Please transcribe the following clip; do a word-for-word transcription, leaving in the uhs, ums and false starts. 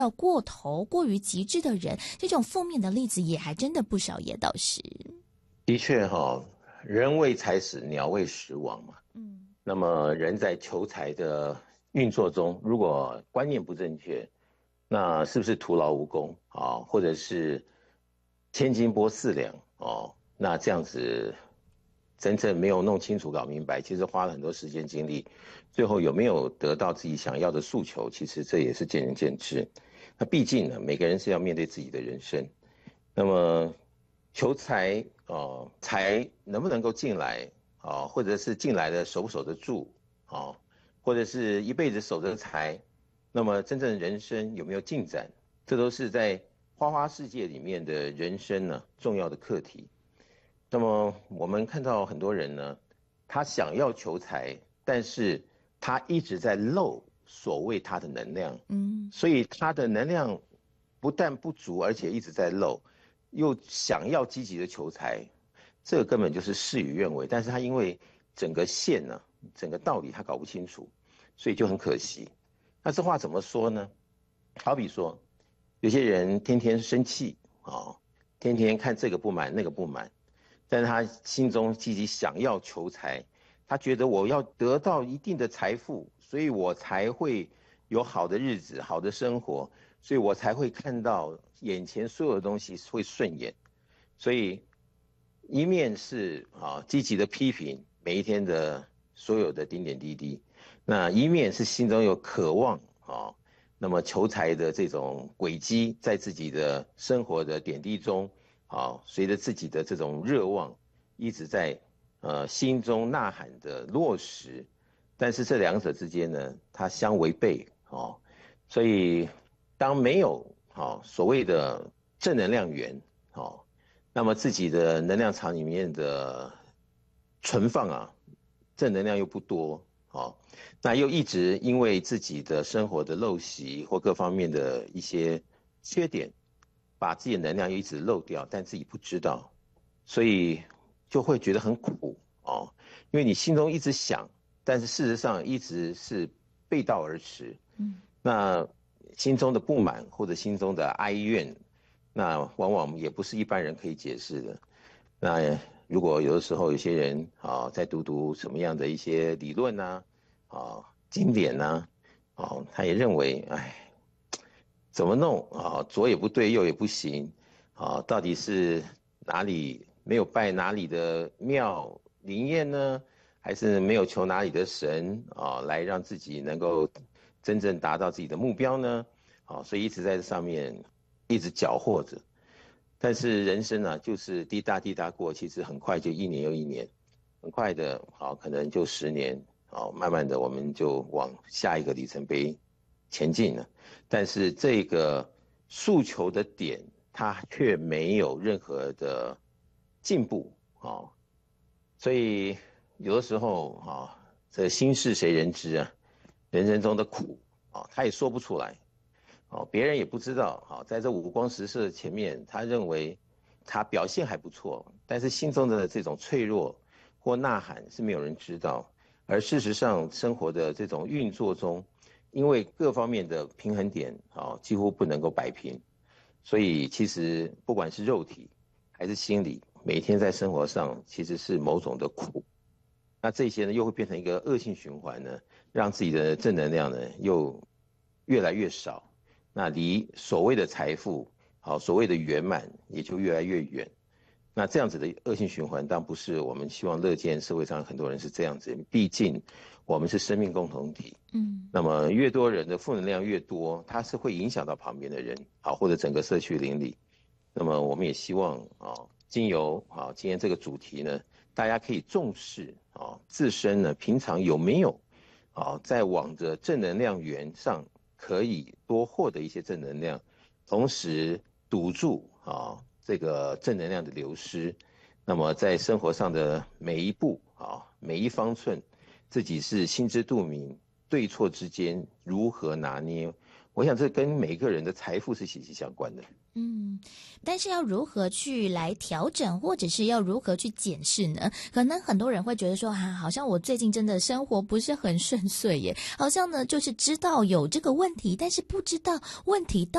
到过头、过于极致的人，这种负面的例子也还真的不少，也倒是。 的确哈、哦，人为财死，鸟为食亡嘛。 嗯， 那么人在求财的运作中，如果观念不正确，那是不是徒劳无功啊？或者是千金波四两哦？那这样子真正没有弄清楚、搞明白，其实花了很多时间精力，最后有没有得到自己想要的诉求，其实这也是见仁见智。那毕竟呢，每个人是要面对自己的人生。那么求财哦，财能不能够进来啊？或者是进来的守不守得住啊？或者是一辈子守着财，那么真正人生有没有进展？这都是在花花世界里面的人生呢重要的课题。那么我们看到很多人呢，他想要求财，但是他一直在漏所谓他的能量， 嗯， 所以他的能量不但不足，而且一直在漏，又想要积极的求财，这个根本就是事与愿违。但是他因为整个线呢，整个道理他搞不清楚，所以就很可惜。那这话怎么说呢？好比说，有些人天天生气啊、哦，天天看这个不满那个不满，但是他心中积极想要求财，他觉得我要得到一定的财富，所以我才会有好的日子、好的生活，所以我才会看到眼前所有的东西会顺眼。所以一面是啊积极的批评每一天的所有的点点滴滴，那一面是心中有渴望啊，那么求财的这种轨迹，在自己的生活的点滴中，啊，随着自己的这种热望，一直在呃心中呐喊的落实，但是这两者之间呢，它相违背哦，所以当没有好、哦、所谓的正能量源哦，那么自己的能量场里面的存放啊，正能量又不多哦，那又一直因为自己的生活的陋习或各方面的一些缺点，把自己的能量又一直漏掉，但自己不知道，所以就会觉得很苦哦，因为你心中一直想，但是事实上一直是背道而驰， 嗯， 那心中的不满或者心中的哀怨，那往往也不是一般人可以解释的。那如果有的时候有些人啊，在读读什么样的一些理论呐、啊，啊经典呐、啊，哦，他也认为，哎，怎么弄啊，左也不对，右也不行，啊，到底是哪里没有拜哪里的庙灵验呢？还是没有求哪里的神啊，来让自己能够真正达到自己的目标呢？啊，所以一直在这上面一直搅和着。但是人生啊，就是滴答滴答过，其实很快就一年又一年，很快的，好，可能就十年，好，慢慢的我们就往下一个里程碑前进了。但是这个诉求的点，它却没有任何的进步，啊，所以有的时候啊，这心事谁人知啊？人生中的苦啊，他也说不出来。哦，别人也不知道，好，在这五光十色前面，他认为他表现还不错，但是心中的这种脆弱或呐喊是没有人知道。而事实上，生活的这种运作中，因为各方面的平衡点啊，几乎不能够摆平，所以其实不管是肉体还是心理，每天在生活上其实是某种的苦。那这些呢，又会变成一个恶性循环呢，让自己的正能量呢又越来越少。那离所谓的财富，好，所谓的圆满也就越来越远。那这样子的恶性循环，当然不是我们希望乐见社会上很多人是这样子。毕竟我们是生命共同体， 嗯， 那么越多人的负能量越多，它是会影响到旁边的人，好，或者整个社区邻里。那么我们也希望啊，经由啊今天这个主题呢，大家可以重视啊自身呢平常有没有啊在往着正能量源上可以多获得一些正能量，同时堵住啊这个正能量的流失。那么在生活上的每一步啊每一方寸，自己是心知肚明，对错之间如何拿捏， 我想这跟每个人的财富是息息相关的。 嗯，但是要如何去来调整，或者是要如何去检视呢？可能很多人会觉得说，啊，好像我最近真的生活不是很顺遂耶，好像呢就是知道有这个问题，但是不知道问题到